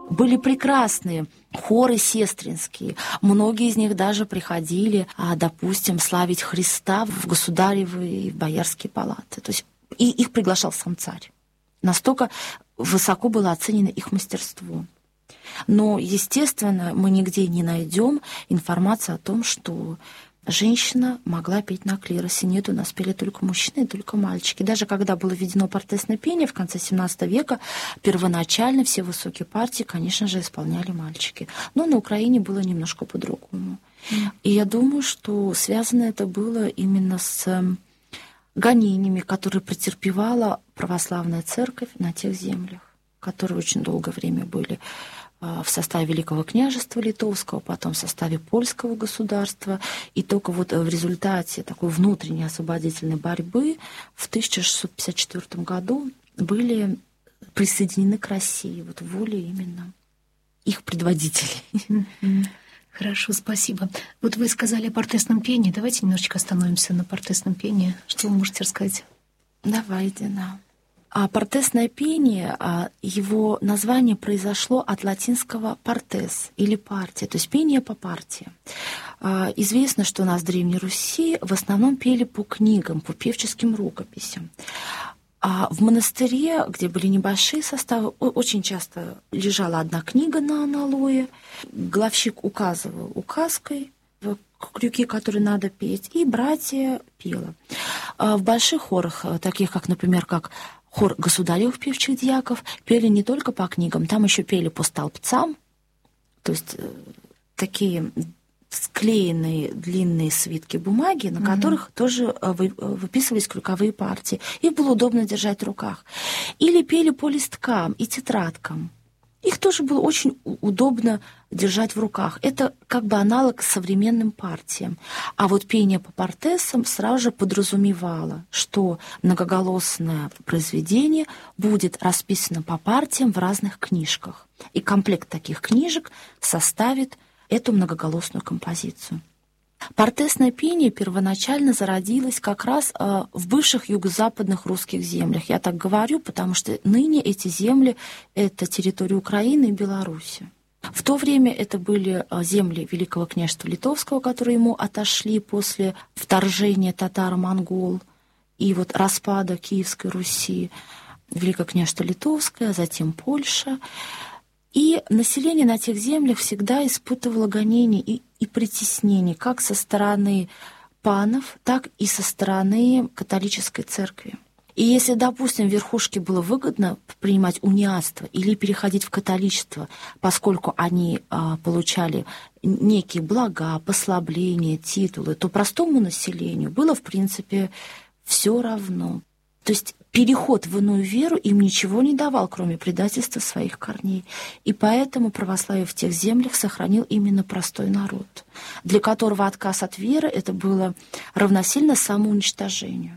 Были прекрасные хоры сестринские. Многие из них даже приходили, допустим, славить Христа в государевы и в боярские палаты. То есть и их приглашал сам царь. Настолько высоко было оценено их мастерство. Но, естественно, мы нигде не найдем информацию о том, что женщина могла петь на клиросе. Нет, у нас пели только мужчины и только мальчики. Даже когда было введено портесное пение в конце XVII века, первоначально все высокие партии, конечно же, исполняли мальчики. Но на Украине было немножко по-другому. И я думаю, что связано это было именно с гонениями, которые претерпевала православная церковь на тех землях, которые очень долгое время были в составе Великого княжества Литовского, потом в составе Польского государства. И только вот в результате такой внутренней освободительной борьбы в 1654 году были присоединены к России, вот волей именно их предводителей. Хорошо, спасибо. Вот вы сказали о портесном пении. Давайте немножечко остановимся на портесном пении. Что вы можете рассказать? Давайте, да. А портесное пение, его название произошло от латинского «портес» или «партия», то есть пение по партии. Известно, что у нас в Древней Руси в основном пели по книгам, по певческим рукописям. А в монастыре, где были небольшие составы, очень часто лежала одна книга на аналое, главщик указывал указкой в крюки, которые надо петь, и братья пела. В больших хорах, таких как, например, как хор государевых певчих дьяков, пели не только по книгам, там еще пели по столбцам, то есть такие склеенные длинные свитки бумаги, на которых тоже выписывались крюковые партии. Их было удобно держать в руках. Или пели по листкам и тетрадкам. Их тоже было очень удобно держать в руках. Это как бы аналог современным партиям. А вот пение по портесам сразу же подразумевало, что многоголосное произведение будет расписано по партиям в разных книжках. И комплект таких книжек составит эту многоголосную композицию. Портесное пение первоначально зародилось как раз в бывших юго-западных русских землях. Я так говорю, потому что ныне эти земли — это территория Украины и Беларуси. В то время это были земли Великого княжества Литовского, которые ему отошли после вторжения татаро-монгол и вот распада Киевской Руси. Великое княжество Литовское, затем Польша. И население на тех землях всегда испытывало гонения и притеснения как со стороны панов, так и со стороны католической церкви. И если, допустим, верхушке было выгодно принимать униатство или переходить в католичество, поскольку они получали некие блага, послабления, титулы, то простому населению было, в принципе, все равно. То есть переход в иную веру им ничего не давал, кроме предательства своих корней. И поэтому православие в тех землях сохранил именно простой народ, для которого отказ от веры это было равносильно самоуничтожению.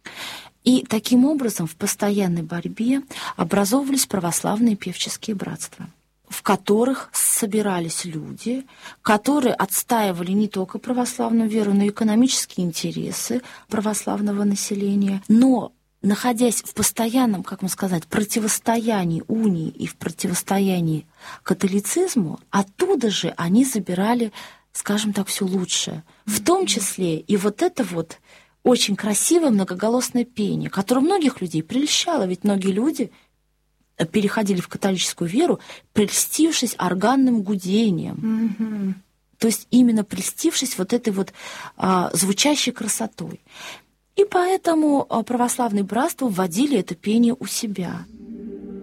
И таким образом в постоянной борьбе образовывались православные певческие братства, в которых собирались люди, которые отстаивали не только православную веру, но и экономические интересы православного населения, но находясь в постоянном, как можно сказать, противостоянии унии и в противостоянии католицизму, оттуда же они забирали, скажем так, все лучшее. В том числе и вот это вот очень красивое многоголосное пение, которое многих людей прельщало, ведь многие люди переходили в католическую веру, прельстившись органным гудением. То есть именно прельстившись вот этой вот звучащей красотой. И поэтому православные братства вводили это пение у себя.